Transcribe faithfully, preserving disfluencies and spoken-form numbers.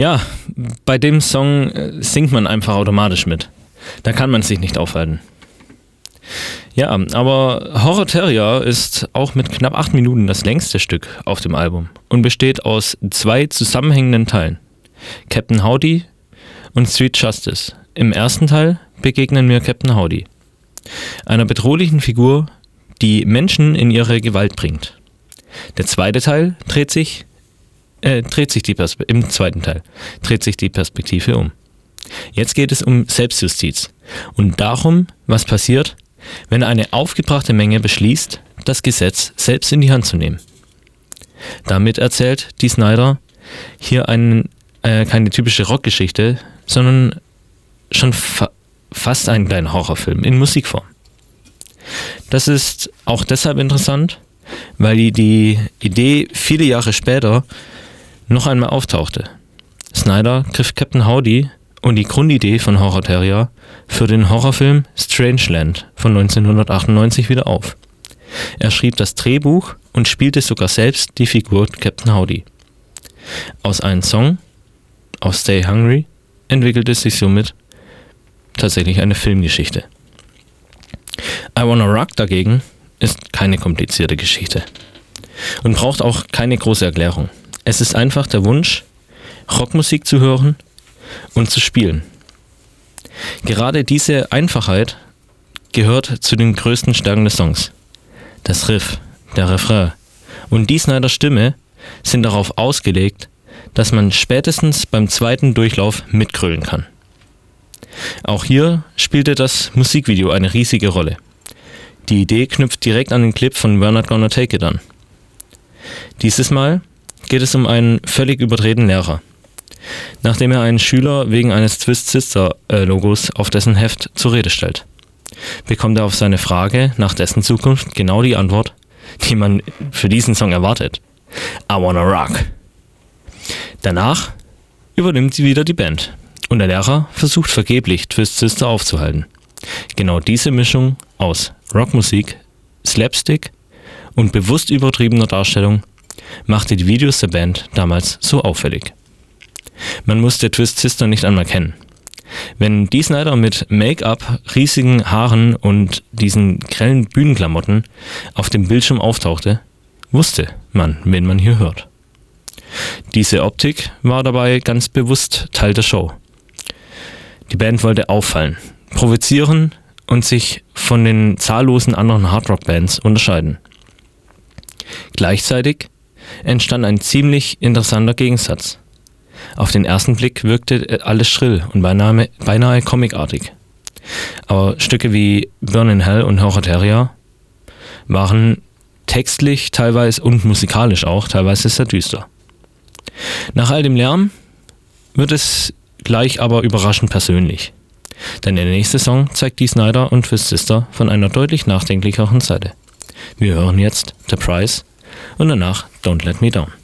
Ja, bei dem Song äh, singt man einfach automatisch mit. Da kann man sich nicht aufhalten. Ja, aber Horror Terrier ist auch mit knapp acht Minuten das längste Stück auf dem Album und besteht aus zwei zusammenhängenden Teilen. Captain Howdy und Street Justice. Im ersten Teil begegnen wir Captain Howdy, einer bedrohlichen Figur, die Menschen in ihre Gewalt bringt. Der zweite Teil dreht sich, äh, dreht sich die Perspe- im zweiten Teil dreht sich die Perspektive um. Jetzt geht es um Selbstjustiz und darum, was passiert, wenn eine aufgebrachte Menge beschließt, das Gesetz selbst in die Hand zu nehmen. Damit erzählt Dee Snider hier einen, äh, keine typische Rockgeschichte, sondern schon fa- fast einen kleinen Horrorfilm in Musikform. Das ist auch deshalb interessant, weil die, die Idee viele Jahre später noch einmal auftauchte. Snider griff Captain Howdy und die Grundidee von Horror Terrier für den Horrorfilm Strangeland von neunzehnhundertachtundneunzig wieder auf. Er schrieb das Drehbuch und spielte sogar selbst die Figur Captain Howdy. Aus einem Song, aus Stay Hungry, entwickelte sich somit tatsächlich eine Filmgeschichte. I Wanna Rock dagegen ist keine komplizierte Geschichte und braucht auch keine große Erklärung. Es ist einfach der Wunsch, Rockmusik zu hören und zu spielen. Gerade diese Einfachheit gehört zu den größten Stärken des Songs. Das Riff, der Refrain und Dee Sniders Stimme sind darauf ausgelegt, dass man spätestens beim zweiten Durchlauf mitgrölen kann. Auch hier spielte das Musikvideo eine riesige Rolle. Die Idee knüpft direkt an den Clip von We're Not Gonna Take It an. Dieses Mal geht es um einen völlig überdrehten Lehrer. Nachdem er einen Schüler wegen eines Twist Sister äh, Logos auf dessen Heft zur Rede stellt, bekommt er auf seine Frage nach dessen Zukunft genau die Antwort, die man für diesen Song erwartet. I Wanna Rock. Danach übernimmt sie wieder die Band und der Lehrer versucht vergeblich, Twist Sister aufzuhalten. Genau diese Mischung aus Rockmusik, Slapstick und bewusst übertriebener Darstellung machte die Videos der Band damals so auffällig. Man musste Twist Sister nicht einmal kennen. Wenn Dee Snider mit Make-up, riesigen Haaren und diesen grellen Bühnenklamotten auf dem Bildschirm auftauchte, wusste man, wen man hier hört. Diese Optik war dabei ganz bewusst Teil der Show. Die Band wollte auffallen, provozieren und sich von den zahllosen anderen Hardrock-Bands unterscheiden. Gleichzeitig entstand ein ziemlich interessanter Gegensatz. Auf den ersten Blick wirkte alles schrill und beinahe, beinahe comicartig. Aber Stücke wie Burn in Hell und Horror Terrier waren textlich teilweise und musikalisch auch teilweise sehr düster. Nach all dem Lärm wird es gleich aber überraschend persönlich. Denn der nächste Song zeigt Dee Snider und Twist Sister von einer deutlich nachdenklicheren Seite. Wir hören jetzt The Price und danach Don't Let Me Down.